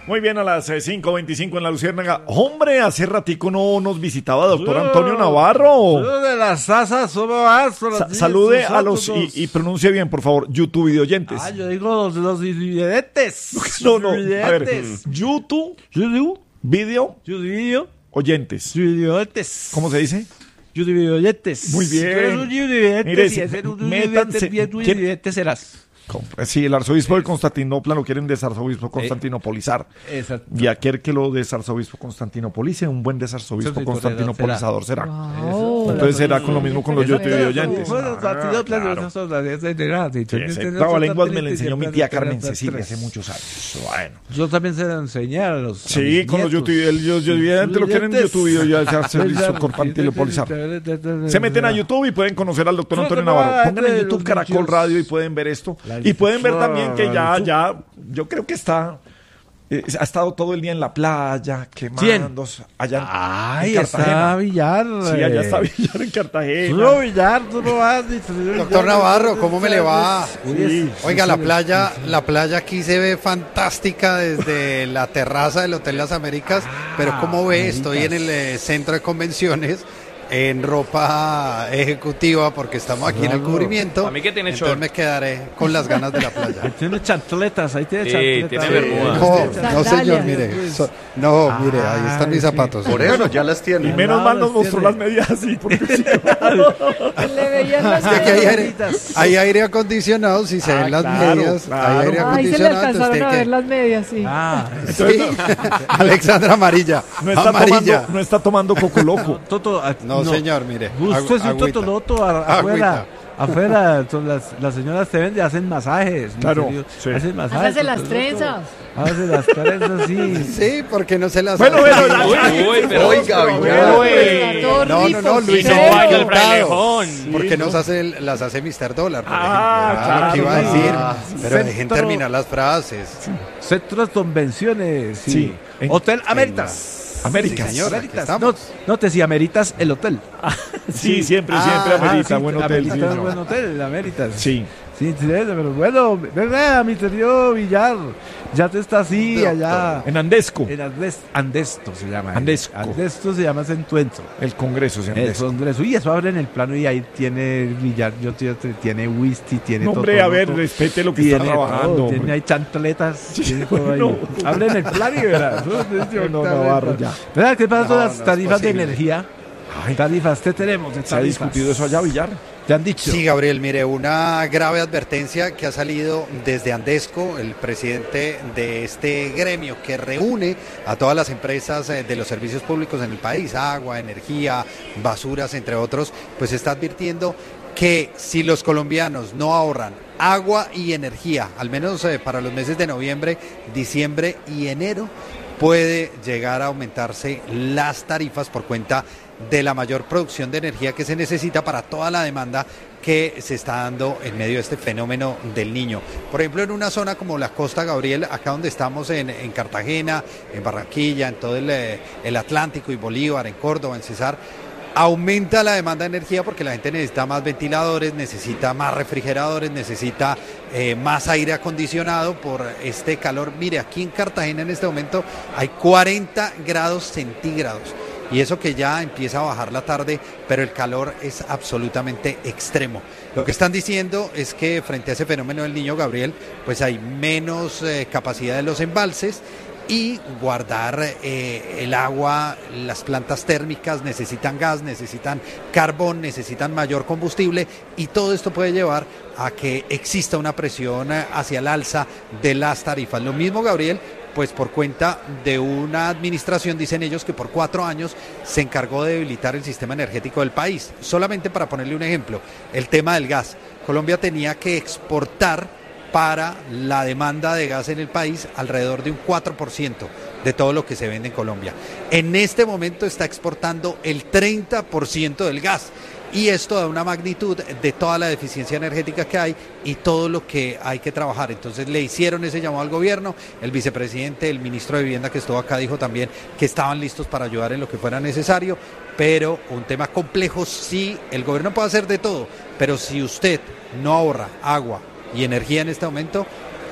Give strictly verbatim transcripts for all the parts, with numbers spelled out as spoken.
Muy bien, a las eh, cinco veinticinco en la Luciérnaga. Hombre, hace ratico no nos visitaba doctor Antonio Navarro. De las asas, Sa salude a los, y, y pronuncie bien, por favor, YouTube videoyentes. Ah, yo digo los, los videoyentes. No, no, a ver, YouTube, YouTube, video, YouTube, oyentes. Videoyentes. ¿Cómo se dice? YouTube videoyentes. Muy bien. Tú eres un videoyente, Mire, si eres un métanse. videoyente serás. Sí, el arzobispo de Constantinopla lo quieren desarzobispo constantinopolizar. Exacto. Y aquel que lo desarzobispo constantinopolice, un buen desarzobispo constantinopolizador será. Wow. Entonces será con lo mismo con los YouTube oyentes. Claro, lenguas me la enseñó mi tía Carmen Cecilia hace muchos años. Bueno. Yo también se la enseñé a los. Sí, con los YouTube, el oyentes lo quieren YouTube desarzobispo constantinopolizar. Se meten a YouTube y pueden conocer al doctor Antonio Navarro. Pongan en YouTube Caracol Radio y pueden ver esto. Y pueden ver también que ya, ya, yo creo que está, eh, ha estado todo el día en la playa, quemándose, allá Ay, en Cartagena. Está Villar. Sí, allá está Villar en Cartagena. No, Villar, tú no vas. Doctor Navarro, ¿cómo me le va? Sí, Oiga, sí, la sí, playa, sí. la playa aquí se ve fantástica desde la terraza del Hotel Las Américas, pero como ve, estoy en el eh, centro de convenciones en ropa ejecutiva porque estamos aquí en el cubrimiento. A mí que tiene entonces short. me quedaré con las ganas de la playa. Ahí tiene chantletas, ahí tiene Sí, chantletas. tiene bermuda. No, no señor, mire. So- no, mire, ahí están mis zapatos. Por eso ya las Y tiene. menos No, mal nos los mostró tiene. las medidas así, porque sí. Le veían las Es que aquí hay aire, medias. hay aire acondicionado, si se Ah, ven las claro, medias, claro. hay aire Ay, se le acondicionado. alcanzaron a entonces ver tiene las medias, sí. Ah, que- Sí. Alexandra Amarilla. No está, Amarilla. tomando, no está tomando coco loco. Toto, ah, No, señor, mire. Usted es un agüita. totoloto a- afuera. Agüita. Afuera, son las, las señoras te ven y hacen masajes. en Claro, serio, sí. Hacen masajes. Hágase las totoloto. trenzas. Hágase las trenzas, sí. Sí, porque no se las Bueno, hace. bueno, Uy, uy, pero Oiga, Uy. Villar. Está todo No, no, rico, no, Luis no serio. baila el Hurtado. frailejón. Porque nos hace, el- las hace mister Dólar, por Ah, ejemplo. Era lo que iba a claro, decir. ah, Pero dejen Centro- terminar las frases. Centros convenciones. Sí. Sí, en- Hotel Améritas. Américas. Sí, señor. aquí Améritas. estamos. No, no te si Améritas el hotel. Sí, siempre, Ah, siempre ah, amerita sí, buen hotel. Améritas sí, es señor. buen hotel, Améritas. Sí. Sí, sí, pero bueno, verdad, mi querido Villar, ya te está así Doctor. allá. En Andesco, En Andes- Andesto se llama. Andesco. Andesto se llama Centuenzo. el Congreso se El Andesco. Congreso. Y eso abre en el plano y ahí tiene Villar, yo tiene, tiene whisky, tiene No, todo. hombre, a ver, respete lo que está tiene trabajando. todo, hombre. tiene ahí chantletas, tiene todo ahí. no. Abre en el plano y verás. No, Navarro, ya. ¿Verdad? ¿Qué pasa No, con no las es tarifas de posible. energía? Tarifas, ¿qué tenemos de ¿Se ha tarifas? discutido eso allá, Villar? ¿Te han dicho? Sí, Gabriel, mire, una grave advertencia que ha salido desde Andesco, el presidente de este gremio que reúne a todas las empresas eh, de los servicios públicos en el país, agua, energía, basuras, entre otros, pues está advirtiendo que si los colombianos no ahorran agua y energía, al menos eh, para los meses de noviembre, diciembre y enero, puede llegar a aumentarse las tarifas por cuenta de la mayor producción de energía que se necesita para toda la demanda que se está dando en medio de este fenómeno del Niño. Por ejemplo, en una zona como la Costa, Gabriel, acá donde estamos en, en Cartagena, en Barranquilla, en todo el, eh, el Atlántico y Bolívar, en Córdoba, en Cesar, aumenta la demanda de energía porque la gente necesita más ventiladores, necesita más refrigeradores, necesita eh, más aire acondicionado por este calor. Mire, aquí en Cartagena en este momento hay cuarenta grados centígrados. Y eso que ya empieza a bajar la tarde, pero el calor es absolutamente extremo. Lo que están diciendo es que frente a ese fenómeno del Niño, Gabriel, pues hay menos eh, capacidad de los embalses y guardar eh, el agua, las plantas térmicas necesitan gas, necesitan carbón, necesitan mayor combustible y todo esto puede llevar a que exista una presión hacia el alza de las tarifas. Lo mismo, Gabriel, pues por cuenta de una administración, dicen ellos, que por cuatro años se encargó de debilitar el sistema energético del país. Solamente para ponerle un ejemplo, el tema del gas. Colombia tenía que exportar para la demanda de gas en el país alrededor de un cuatro por ciento de todo lo que se vende en Colombia. En este momento está exportando el treinta por ciento del gas. Y esto da una magnitud de toda la deficiencia energética que hay y todo lo que hay que trabajar. Entonces le hicieron ese llamado al gobierno, el vicepresidente, el ministro de Vivienda que estuvo acá dijo también que estaban listos para ayudar en lo que fuera necesario, pero un tema complejo. Sí, el gobierno puede hacer de todo, pero si usted no ahorra agua y energía en este momento,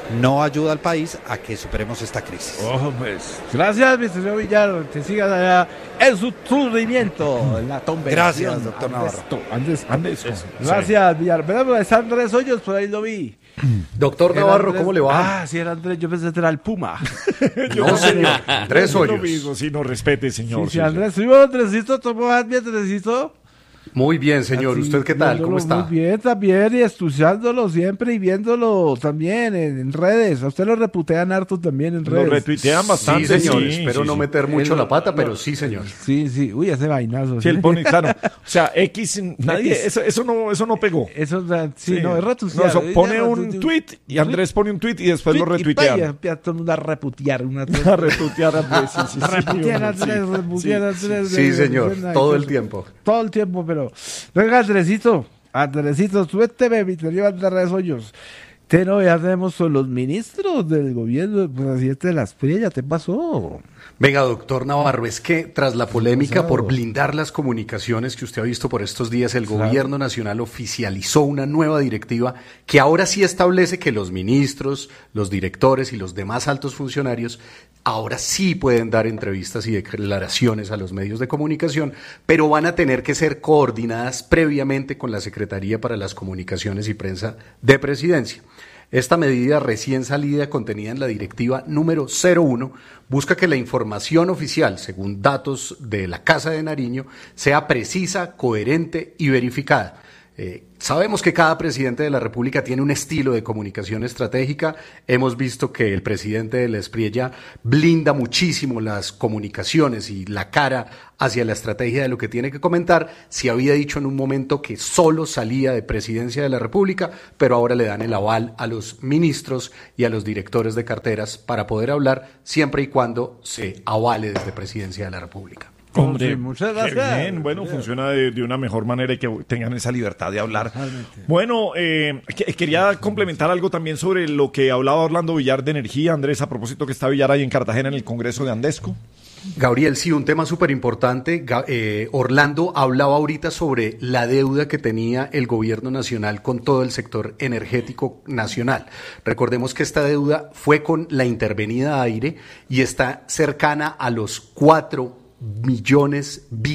no ayuda al país a que superemos esta crisis. Ojo, pues. Gracias, mi señor Villar. Que sigas allá en su sufrimiento, en la tumba. Gracias, doctor Navarro. Andrés, Andrés. Gracias, Villar. Pero es Andrés Hoyos, por ahí lo vi. Doctor Navarro, Andrés, ¿cómo le va? Ah, sí, era Andrés. Yo pensé que era el Puma. No, señor. Andrés Hoyos. Mismo, sí, no respete, señor. Sí, sí, Andrés. ¿Sí, Andresito? ¿Tomó bien, Andresito? Muy bien, señor. Así, ¿Usted qué tal? ¿Cómo está? Muy bien, también, y estudiándolo siempre y viéndolo también en, en redes. A usted lo reputean harto también en redes. Lo retuitean bastante. Sí, señor. Sí, Espero sí, no sí. meter mucho El- la pata, pero no, sí, señor. Sí, sí. Uy, ese vainazo. Sí, él pone, claro. O sea, X, nadie, X. eso, eso no, eso no pegó. Eso, o sea, sí, Sí. no, es retuitear. No, eso Es pone de un retuitear. tweet y Andrés pone un tweet y después lo Tweet y retuitean. pa, y ya todo el mundo a reputear. Una A retuitear a Andrés. Sí, sí, sí, reputear sí, a Andrés, sí. reputear a Andrés. Sí, señor. Ay, Todo qué- el tiempo. Todo el tiempo, pero... Venga, Andresito, Andresito, suélteme, mi querido Andrés Hoyos. ¿Qué novedad tenemos con los ministros del gobierno del presidente de las Espriella? ¿Ya te pasó? Venga, doctor Navarro, es que tras la polémica pasado? por blindar las comunicaciones que usted ha visto por estos días, el Claro. gobierno nacional oficializó una nueva directiva que ahora sí establece que los ministros, los directores y los demás altos funcionarios ahora sí pueden dar entrevistas y declaraciones a los medios de comunicación, pero van a tener que ser coordinadas previamente con la Secretaría para las Comunicaciones y Prensa de Presidencia. Esta medida recién salida, contenida en la directiva número cero uno, busca que la información oficial, según datos de la Casa de Nariño, sea precisa, coherente y verificada. Eh, sabemos que cada presidente de la República tiene un estilo de comunicación estratégica. Hemos visto que el presidente de la Espriella blinda muchísimo las comunicaciones y la cara hacia la estrategia de lo que tiene que comentar. Se había dicho en un momento que solo salía de presidencia de la República, pero ahora le dan el aval a los ministros y a los directores de carteras para poder hablar siempre y cuando se avale desde presidencia de la República. Hombre, Sí, muchas qué gracias. bien, bueno, funciona de, de una mejor manera y que tengan esa libertad de hablar. Totalmente. Bueno, eh, que- quería complementar algo también sobre lo que hablaba Orlando Villar de energía, Andrés, a propósito que está Villar ahí en Cartagena en el Congreso de Andesco. Gabriel, sí, un tema súper importante. Eh, Orlando hablaba ahorita sobre la deuda que tenía el gobierno nacional con todo el sector energético nacional. Recordemos que esta deuda fue con la intervenida aire y está cercana a los cuatro millones